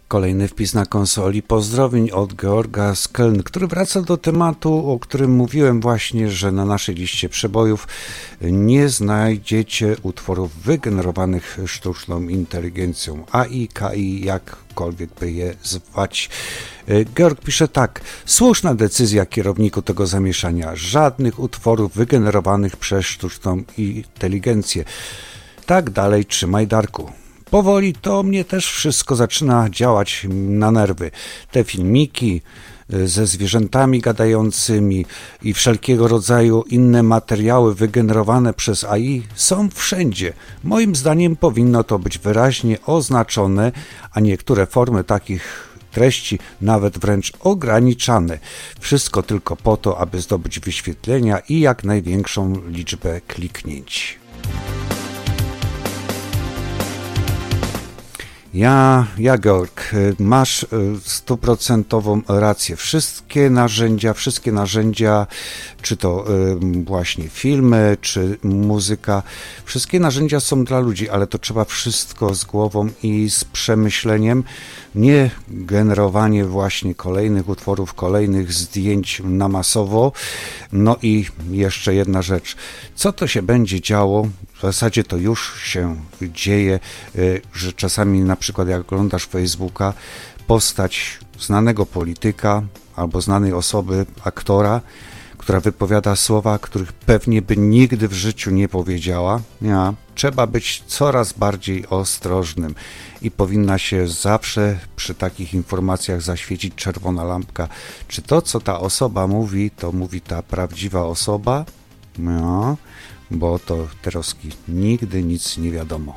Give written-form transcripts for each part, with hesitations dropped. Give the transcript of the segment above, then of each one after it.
Kolejny wpis na konsoli. Pozdrowień od Georga z Köln, który wraca do tematu, o którym mówiłem właśnie, że na naszej liście przebojów nie znajdziecie utworów wygenerowanych sztuczną inteligencją. AI, KI, jakkolwiek by je zwać. Georg pisze tak. Słuszna decyzja kierowniku tego zamieszania. Żadnych utworów wygenerowanych przez sztuczną inteligencję. Tak dalej, trzymaj, Darku. Powoli to mnie też wszystko zaczyna działać na nerwy. Te filmiki ze zwierzętami gadającymi i wszelkiego rodzaju inne materiały wygenerowane przez AI są wszędzie. Moim zdaniem powinno to być wyraźnie oznaczone, a niektóre formy takich treści nawet wręcz ograniczane. Wszystko tylko po to, aby zdobyć wyświetlenia i jak największą liczbę kliknięć. Georg, masz 100% rację. Wszystkie narzędzia, czy to właśnie filmy, czy muzyka, wszystkie narzędzia są dla ludzi, ale to trzeba wszystko z głową i z przemyśleniem, nie generowanie właśnie kolejnych utworów, kolejnych zdjęć na masowo. No i jeszcze jedna rzecz. Co to się będzie działo? W zasadzie to już się dzieje, że czasami na przykład jak oglądasz Facebooka, postać znanego polityka albo znanej osoby, aktora, która wypowiada słowa, których pewnie by nigdy w życiu nie powiedziała. Trzeba być coraz bardziej ostrożnym i powinna się zawsze przy takich informacjach zaświecić czerwona lampka. Czy to, co ta osoba mówi, to mówi ta prawdziwa osoba? Bo to teraz nigdy nic nie wiadomo.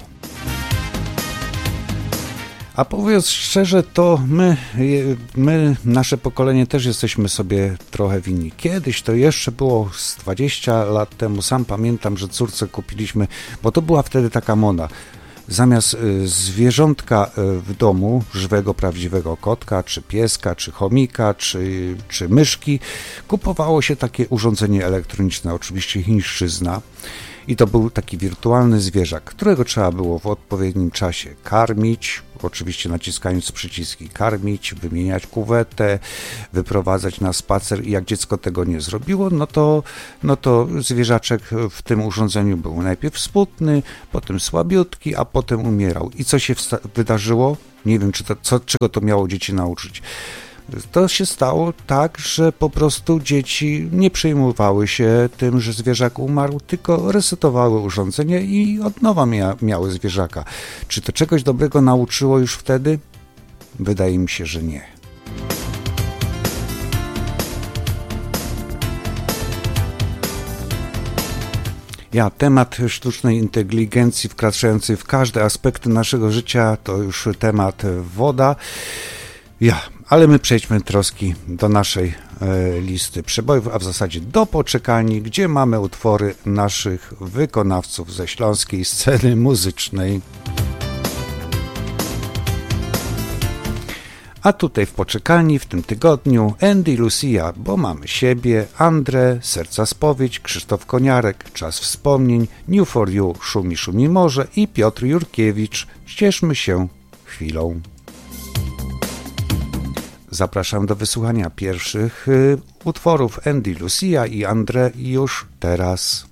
A mówiąc szczerze, to my, nasze pokolenie też jesteśmy sobie trochę winni. Kiedyś to jeszcze było z 20 lat temu, sam pamiętam, że córce kupiliśmy, bo to była wtedy taka moda. Zamiast zwierzątka w domu, żywego, prawdziwego kotka, czy pieska, czy chomika, czy myszki, kupowało się takie urządzenie elektroniczne, oczywiście chińszczyzna. I to był taki wirtualny zwierzak, którego trzeba było w odpowiednim czasie karmić, oczywiście naciskając przyciski karmić, wymieniać kuwetę, wyprowadzać na spacer i jak dziecko tego nie zrobiło, no to zwierzaczek w tym urządzeniu był najpierw smutny, potem słabiutki, a potem umierał. I co się wydarzyło? Nie wiem, czego to miało dzieci nauczyć. To się stało tak, że po prostu dzieci nie przejmowały się tym, że zwierzak umarł, tylko resetowały urządzenie i od nowa miały zwierzaka. Czy to czegoś dobrego nauczyło już wtedy? Wydaje mi się, że nie. Temat sztucznej inteligencji wkraczającej w każde aspekty naszego życia to już temat woda. Ale my przejdźmy troski do naszej listy przebojów, a w zasadzie do poczekalni, gdzie mamy utwory naszych wykonawców ze śląskiej sceny muzycznej. A tutaj w poczekalni w tym tygodniu Andy Lucia, bo mamy siebie, Andrę, Serca Spowiedź, Krzysztof Koniarek, Czas Wspomnień, New for You, Szumi Szumi Morze i Piotr Jurkiewicz. Cieszmy się chwilą. Zapraszam do wysłuchania pierwszych utworów Andy Lucia i André już teraz.